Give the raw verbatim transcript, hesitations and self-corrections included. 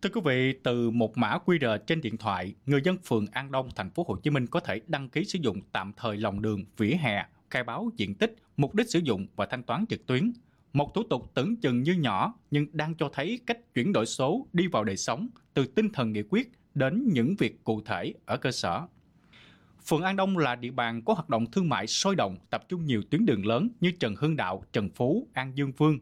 Thưa quý vị, từ một mã quy rờ trên điện thoại, người dân phường An Đông, thành phố Hồ Chí Minh có thể đăng ký sử dụng tạm thời lòng đường, vỉa hè, khai báo diện tích, mục đích sử dụng và thanh toán trực tuyến. Một thủ tục tưởng chừng như nhỏ nhưng đang cho thấy cách chuyển đổi số đi vào đời sống, từ tinh thần nghị quyết đến những việc cụ thể ở cơ sở. Phường An Đông là địa bàn có hoạt động thương mại sôi động, tập trung nhiều tuyến đường lớn như Trần Hưng Đạo, Trần Phú, An Dương Vương,